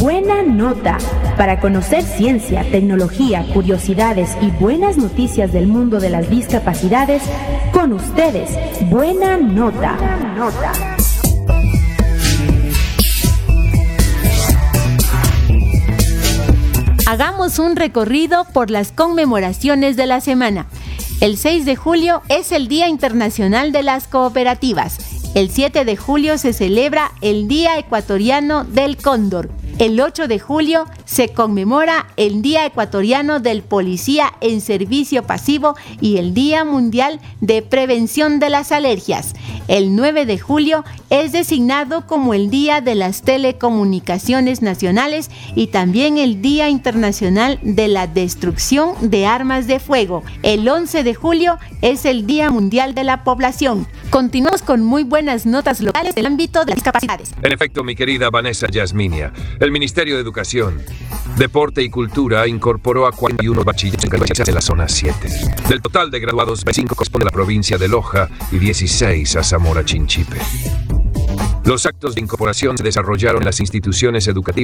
Buena Nota, para conocer ciencia, tecnología, curiosidades y buenas noticias del mundo de las discapacidades, con ustedes, Buena Nota. Hagamos un recorrido por las conmemoraciones de la semana. El 6 de julio es el Día Internacional de las Cooperativas. El 7 de julio se celebra el Día Ecuatoriano del Cóndor. El 8 de julio se conmemora el Día Ecuatoriano del Policía en Servicio Pasivo y el Día Mundial de Prevención de las Alergias. El 9 de julio es designado como el Día de las Telecomunicaciones Nacionales y también el Día Internacional de la Destrucción de Armas de Fuego. El 11 de julio es el Día Mundial de la Población. Continuamos con muy buenas notas locales del ámbito de las discapacidades. En efecto, mi querida Vanessa Yasminia, el Ministerio de Educación, Deporte y Cultura incorporó a 41 bachilleres de la zona 7. Del total de graduados, 25 corresponde a la provincia de Loja y 16 a Zamora Chinchipe. Los actos de incorporación se desarrollaron en las instituciones educativas